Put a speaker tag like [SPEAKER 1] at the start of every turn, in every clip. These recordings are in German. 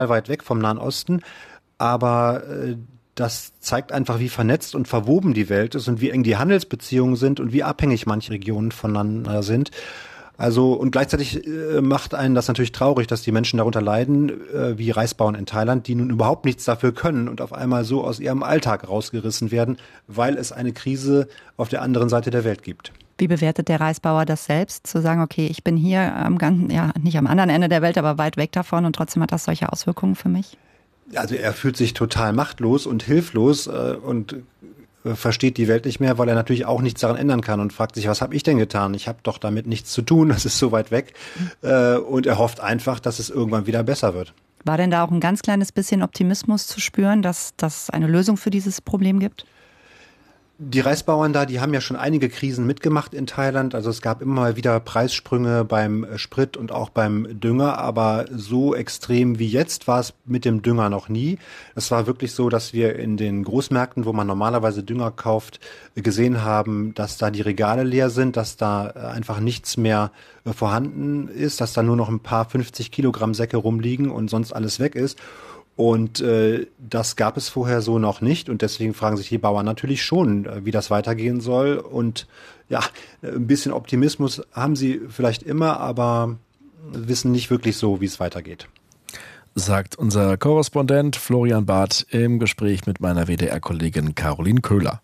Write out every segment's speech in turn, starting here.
[SPEAKER 1] weit weg vom Nahen Osten, aber das zeigt einfach, wie vernetzt und verwoben die Welt ist und wie eng die Handelsbeziehungen sind und wie abhängig manche Regionen voneinander sind. Also und gleichzeitig macht einen das natürlich traurig, dass die Menschen darunter leiden, wie Reisbauern in Thailand, die nun überhaupt nichts dafür können und auf einmal so aus ihrem Alltag rausgerissen werden, weil es eine Krise auf der anderen Seite der Welt gibt.
[SPEAKER 2] Wie bewertet der Reisbauer das selbst, zu sagen, okay, ich bin hier nicht am anderen Ende der Welt, aber weit weg davon und trotzdem hat das solche Auswirkungen für mich?
[SPEAKER 1] Also er fühlt sich total machtlos und hilflos und versteht die Welt nicht mehr, weil er natürlich auch nichts daran ändern kann und fragt sich, was habe ich denn getan? Ich habe doch damit nichts zu tun, das ist so weit weg. Und er hofft einfach, dass es irgendwann wieder besser wird.
[SPEAKER 2] War denn da auch ein ganz kleines bisschen Optimismus zu spüren, dass es eine Lösung für dieses Problem gibt?
[SPEAKER 1] Die Reisbauern da, die haben ja schon einige Krisen mitgemacht in Thailand. Also es gab immer mal wieder Preissprünge beim Sprit und auch beim Dünger, aber so extrem wie jetzt war es mit dem Dünger noch nie. Es war wirklich so, dass wir in den Großmärkten, wo man normalerweise Dünger kauft, gesehen haben, dass da die Regale leer sind, dass da einfach nichts mehr vorhanden ist, dass da nur noch ein paar 50 Kilogramm Säcke rumliegen und sonst alles weg ist. Und das gab es vorher so noch nicht und deswegen fragen sich die Bauern natürlich schon, wie das weitergehen soll. Und ja, ein bisschen Optimismus haben sie vielleicht immer, aber wissen nicht wirklich so, wie es weitergeht.
[SPEAKER 3] Sagt unser Korrespondent Florian Barth im Gespräch mit meiner WDR-Kollegin Caroline Köhler.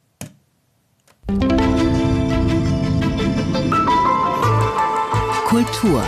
[SPEAKER 4] Kultur.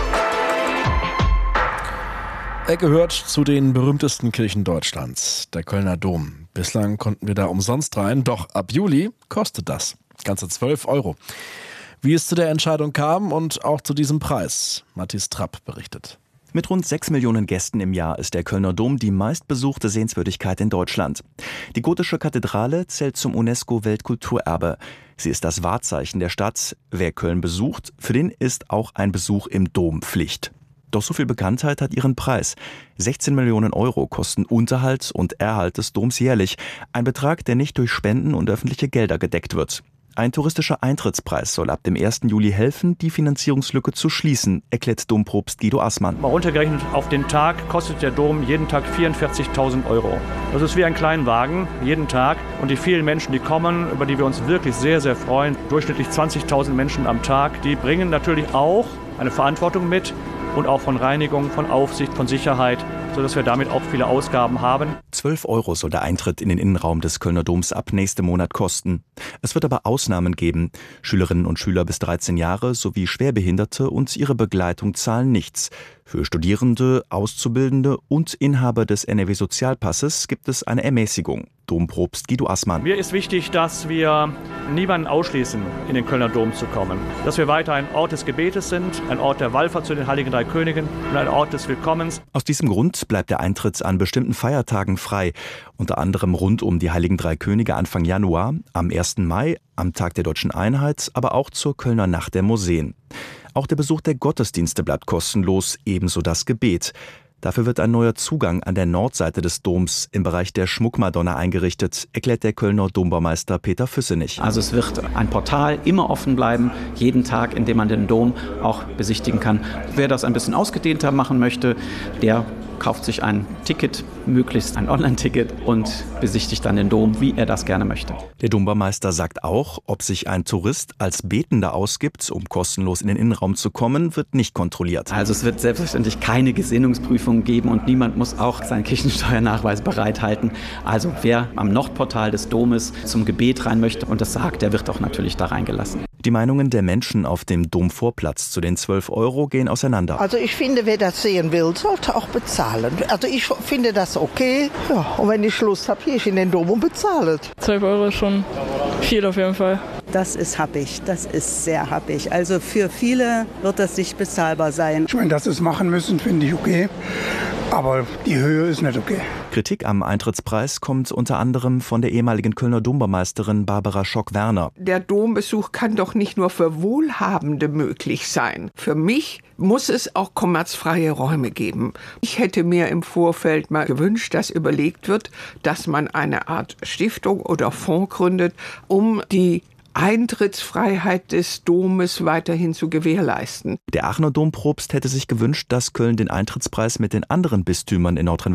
[SPEAKER 3] Er gehört zu den berühmtesten Kirchen Deutschlands, der Kölner Dom. Bislang konnten wir da umsonst rein, doch ab Juli kostet das. Ganze 12 €. Wie es zu der Entscheidung kam und auch zu diesem Preis, Matthias Trapp berichtet.
[SPEAKER 5] Mit rund 6 Millionen Gästen im Jahr ist der Kölner Dom die meistbesuchte Sehenswürdigkeit in Deutschland. Die gotische Kathedrale zählt zum UNESCO-Weltkulturerbe. Sie ist das Wahrzeichen der Stadt. Wer Köln besucht, für den ist auch ein Besuch im Dom Pflicht. Doch so viel Bekanntheit hat ihren Preis. 16 Millionen € kosten Unterhalt und Erhalt des Doms jährlich. Ein Betrag, der nicht durch Spenden und öffentliche Gelder gedeckt wird. Ein touristischer Eintrittspreis soll ab dem 1. Juli helfen, die Finanzierungslücke zu schließen, erklärt Dompropst Guido Assmann.
[SPEAKER 6] Mal runtergerechnet auf den Tag kostet der Dom jeden Tag 44.000 €. Das ist wie ein Kleinwagen, jeden Tag. Und die vielen Menschen, die kommen, über die wir uns wirklich sehr, sehr freuen, durchschnittlich 20.000 Menschen am Tag, die bringen natürlich auch eine Verantwortung mit und auch von Reinigung, von Aufsicht, von Sicherheit, sodass wir damit auch viele Ausgaben haben.
[SPEAKER 5] 12 € soll der Eintritt in den Innenraum des Kölner Doms ab nächstem Monat kosten. Es wird aber Ausnahmen geben. Schülerinnen und Schüler bis 13 Jahre sowie Schwerbehinderte und ihre Begleitung zahlen nichts. Für Studierende, Auszubildende und Inhaber des NRW-Sozialpasses gibt es eine Ermäßigung. Dompropst Guido Assmann.
[SPEAKER 6] Mir ist wichtig, dass wir niemanden ausschließen, in den Kölner Dom zu kommen. Dass wir weiter ein Ort des Gebetes sind, ein Ort der Wallfahrt zu den Heiligen Drei Königen und ein Ort des Willkommens.
[SPEAKER 5] Aus diesem Grund bleibt der Eintritt an bestimmten Feiertagen frei. Unter anderem rund um die Heiligen Drei Könige Anfang Januar, am 1. Mai, am Tag der Deutschen Einheit, aber auch zur Kölner Nacht der Museen. Auch der Besuch der Gottesdienste bleibt kostenlos, ebenso das Gebet. Dafür wird ein neuer Zugang an der Nordseite des Doms im Bereich der Schmuckmadonna eingerichtet, erklärt der Kölner Dombaumeister Peter Füssenich.
[SPEAKER 7] Also es wird ein Portal immer offen bleiben, jeden Tag, in dem man den Dom auch besichtigen kann. Wer das ein bisschen ausgedehnter machen möchte, der kauft sich ein Ticket, möglichst ein Online-Ticket und besichtigt dann den Dom, wie er das gerne möchte.
[SPEAKER 5] Der Dombaumeister sagt auch, ob sich ein Tourist als Betender ausgibt, um kostenlos in den Innenraum zu kommen, wird nicht kontrolliert.
[SPEAKER 7] Also es wird selbstverständlich keine Gesinnungsprüfung geben und niemand muss auch seinen Kirchensteuernachweis bereithalten. Also wer am Nordportal des Domes zum Gebet rein möchte und das sagt, der wird auch natürlich da reingelassen.
[SPEAKER 5] Die Meinungen der Menschen auf dem Domvorplatz zu den 12 € gehen auseinander.
[SPEAKER 8] Also ich finde, wer das sehen will, sollte auch bezahlen. Also ich finde das okay. Ja, und wenn ich Lust habe, gehe ich in den Dom und bezahle.
[SPEAKER 9] 12 € ist schon viel auf jeden Fall.
[SPEAKER 10] Das ist happig, das ist sehr happig. Also für viele wird das nicht bezahlbar sein.
[SPEAKER 11] Ich meine, dass sie es machen müssen, finde ich okay. Aber die Höhe ist nicht okay.
[SPEAKER 5] Kritik am Eintrittspreis kommt unter anderem von der ehemaligen Kölner Dombameisterin Barbara Schock-Werner.
[SPEAKER 12] Der Dombesuch kann doch nicht nur für Wohlhabende möglich sein. Für mich muss es auch kommerzfreie Räume geben. Ich hätte mir im Vorfeld mal gewünscht, dass überlegt wird, dass man eine Art Stiftung oder Fonds gründet, um die Eintrittsfreiheit des Domes weiterhin zu gewährleisten.
[SPEAKER 5] Der Aachener Dompropst hätte sich gewünscht, dass Köln den Eintrittspreis mit den anderen Bistümern in Nordrhein-Westfalen